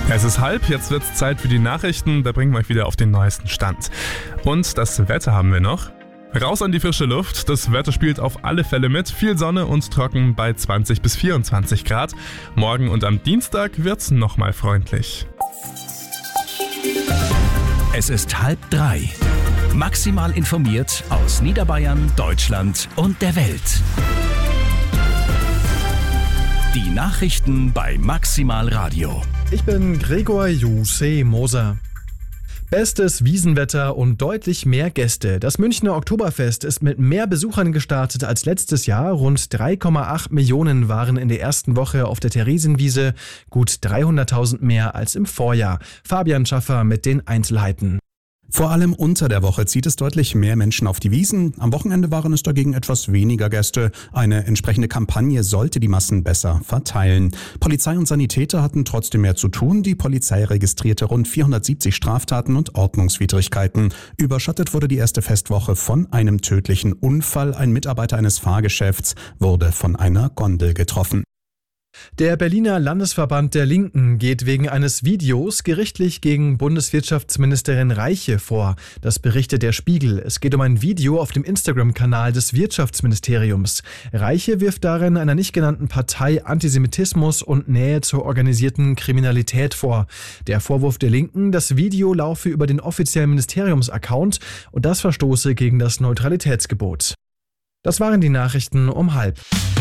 Es ist 12:30, jetzt wird's Zeit für die Nachrichten, da bringen wir euch wieder auf den neuesten Stand. Und das Wetter haben wir noch. Raus an die frische Luft, das Wetter spielt auf alle Fälle mit, viel Sonne und trocken bei 20 bis 24 Grad. Morgen und am Dienstag wird's nochmal freundlich. Es ist 2:30. Maximal informiert aus Niederbayern, Deutschland und der Welt. Die Nachrichten bei Maximal Radio. Ich bin Gregor Moser. Bestes Wiesenwetter und deutlich mehr Gäste. Das Münchner Oktoberfest ist mit mehr Besuchern gestartet als letztes Jahr. Rund 3,8 Millionen waren in der ersten Woche auf der Theresienwiese, gut 300.000 mehr als im Vorjahr. Fabian Schaffer mit den Einzelheiten. Vor allem unter der Woche zieht es deutlich mehr Menschen auf die Wiesn. Am Wochenende waren es dagegen etwas weniger Gäste. Eine entsprechende Kampagne sollte die Massen besser verteilen. Polizei und Sanitäter hatten trotzdem mehr zu tun. Die Polizei registrierte rund 470 Straftaten und Ordnungswidrigkeiten. Überschattet wurde die erste Festwoche von einem tödlichen Unfall. Ein Mitarbeiter eines Fahrgeschäfts wurde von einer Gondel getroffen. Der Berliner Landesverband der Linken geht wegen eines Videos gerichtlich gegen Bundeswirtschaftsministerin Reiche vor. Das berichtet der Spiegel. Es geht um ein Video auf dem Instagram-Kanal des Wirtschaftsministeriums. Reiche wirft darin einer nicht genannten Partei Antisemitismus und Nähe zur organisierten Kriminalität vor. Der Vorwurf der Linken, das Video laufe über den offiziellen Ministeriumsaccount und das verstoße gegen das Neutralitätsgebot. Das waren die Nachrichten um 12:30.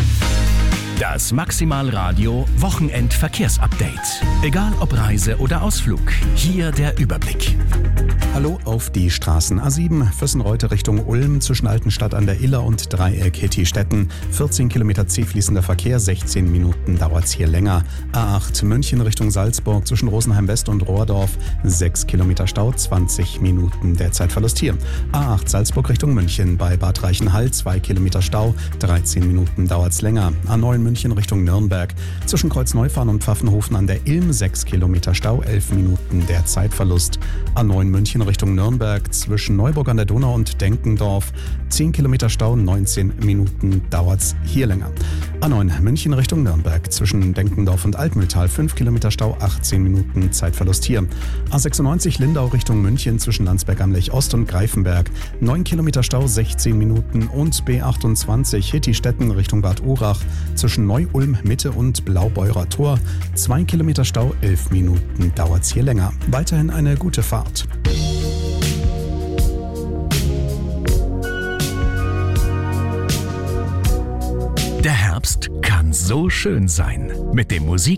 Das Maximal Radio Wochenendverkehrsupdate. Egal ob Reise oder Ausflug, hier der Überblick. Hallo auf die Straßen. A7 Vössenreute Richtung Ulm zwischen Altenstadt an der Iller und Dreieck Hettistetten. 14 Kilometer zähfließender Verkehr, 16 Minuten dauert's hier länger. A8 München Richtung Salzburg zwischen Rosenheim West und Rohrdorf. 6 Kilometer Stau, 20 Minuten der Zeitverlust hier. A8 Salzburg Richtung München bei Bad Reichenhall. 2 Kilometer Stau, 13 Minuten dauert's länger. A9 München Richtung Nürnberg. Zwischen Kreuzneufahren und Pfaffenhofen an der Ilm 6 Kilometer Stau, 11 Minuten der Zeitverlust. A9 München Richtung Nürnberg zwischen Neuburg an der Donau und Denkendorf. 10 Kilometer Stau, 19 Minuten dauert's hier länger. A9 München Richtung Nürnberg zwischen Denkendorf und Altmühltal. 5 Kilometer Stau, 18 Minuten Zeitverlust hier. A96 Lindau Richtung München zwischen Landsberg am Lech Ost und Greifenberg. 9 Kilometer Stau, 16 Minuten und B28 Hettistetten Richtung Bad Urach zwischen Neu-Ulm Mitte und Blaubeurer Tor. 2 Kilometer Stau, 11 Minuten dauert's hier länger. Weiterhin eine gute Fahrt. Der Herbst kann so schön sein. Mit dem